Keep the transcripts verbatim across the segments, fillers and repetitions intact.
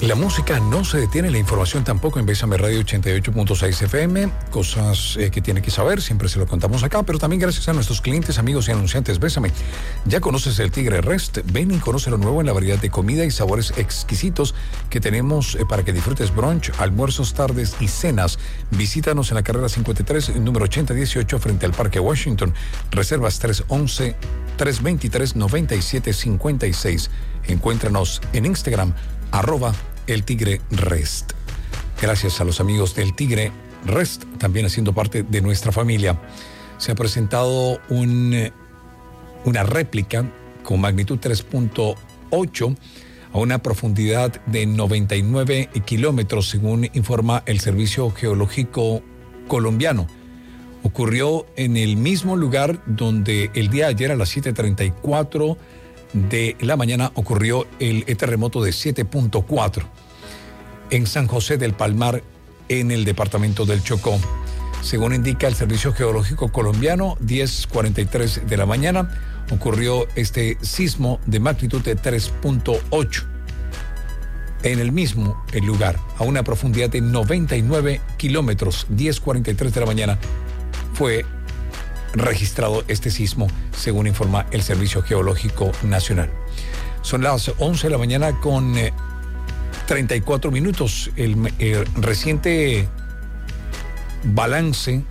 La música no se detiene, la información tampoco en Bésame Radio ochenta y ocho punto seis F M. Cosas eh, que tiene que saber, siempre se lo contamos acá, pero también gracias a nuestros clientes, amigos y anunciantes. Bésame, ¿ya conoces el Tigre Rest? Ven y conoce lo nuevo en la variedad de comida y sabores exquisitos que tenemos eh, para que disfrutes brunch, almuerzos, tardes y cenas. Visítanos en la carrera cincuenta y tres, número ochenta dieciocho, frente al Parque Washington. Reservas tres once, tres veintitrés, noventa y siete cincuenta y seis. Encuéntranos en Instagram, arroba El Tigre Rest. Gracias a los amigos del Tigre Rest, también haciendo parte de nuestra familia. Se ha presentado un, una réplica con magnitud tres punto ocho a una profundidad de noventa y nueve kilómetros, según informa el Servicio Geológico Colombiano. Ocurrió en el mismo lugar donde el día de ayer a las siete treinta y cuatro de la mañana ocurrió el terremoto de siete punto cuatro en San José del Palmar, en el departamento del Chocó. Según indica el Servicio Geológico Colombiano, diez cuarenta y tres de la mañana ocurrió este sismo de magnitud de tres punto ocho en el mismo el lugar, a una profundidad de noventa y nueve kilómetros. diez cuarenta y tres de la mañana fue registrado este sismo, según informa el Servicio Geológico Nacional. Son las once de la mañana con eh, treinta y cuatro minutos. El, el reciente balance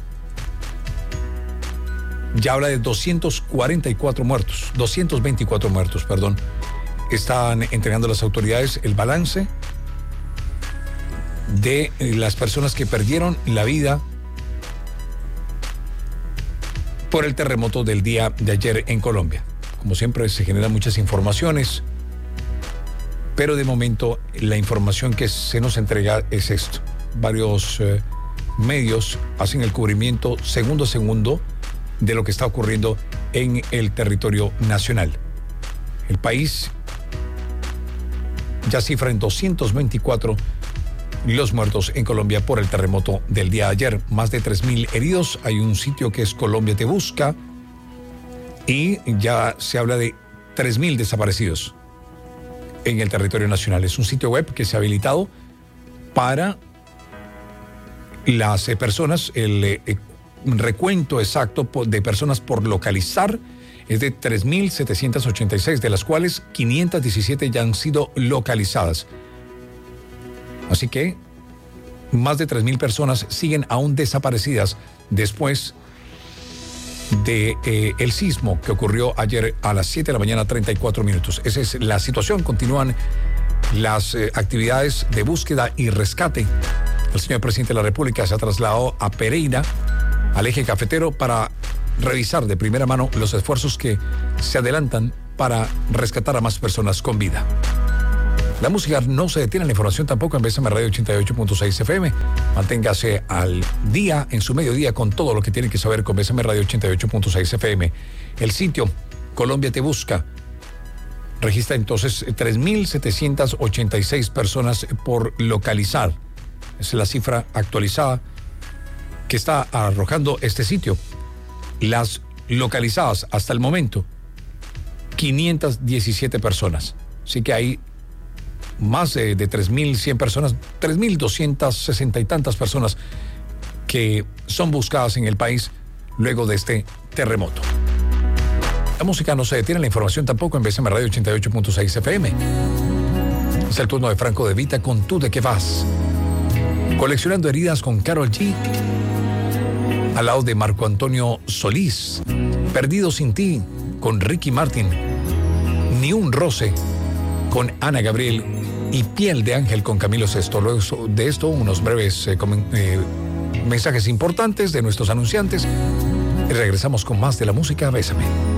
ya habla de doscientos cuarenta y cuatro muertos, doscientos veinticuatro muertos, perdón. Están entregando las autoridades el balance de las personas que perdieron la vida por el terremoto del día de ayer en Colombia. Como siempre, se generan muchas informaciones, pero de momento la información que se nos entrega es esto. Varios eh, medios hacen el cubrimiento segundo a segundo de lo que está ocurriendo en el territorio nacional. El país ya cifra en doscientos veinticuatro los muertos en Colombia por el terremoto del día de ayer. Más de tres mil heridos. Hay un sitio que es Colombia Te Busca y ya se habla de tres mil desaparecidos en el territorio nacional. Es un sitio web que se ha habilitado para las eh, personas. El eh, recuento exacto de personas por localizar es de tres mil setecientos ochenta y seis, de las cuales quinientos diecisiete ya han sido localizadas. Así que más de tres mil personas siguen aún desaparecidas después de eh, el sismo que ocurrió ayer a las siete de la mañana, treinta y cuatro minutos. Esa es la situación. Continúan las eh, actividades de búsqueda y rescate. El señor presidente de la República se ha trasladado a Pereira, al eje cafetero, para revisar de primera mano los esfuerzos que se adelantan para rescatar a más personas con vida. La música no se detiene, la información tampoco en Bésame Radio ochenta y ocho punto seis F M. Manténgase al día, en su mediodía, con todo lo que tiene que saber con Bésame Radio ochenta y ocho punto seis F M. El sitio Colombia Te Busca registra entonces tres mil setecientos ochenta y seis personas por localizar. Es la cifra actualizada que está arrojando este sitio. Las localizadas hasta el momento, quinientas diecisiete personas. Así que hay más de, de tres mil cien personas, tres mil doscientas sesenta y tantas personas que son buscadas en el país luego de este terremoto. La música no se detiene, la información tampoco en Bésame Radio ochenta y ocho punto seis F M. Es el turno de Franco De Vita con Tú de qué vas. Coleccionando heridas con Karol G, al lado de Marco Antonio Solís. Perdido sin ti con Ricky Martin. Ni un roce con Ana Gabriel y Piel de Ángel con Camilo Sesto. Luego de esto, unos breves eh, eh, mensajes importantes de nuestros anunciantes y regresamos con más de la música. Bésame.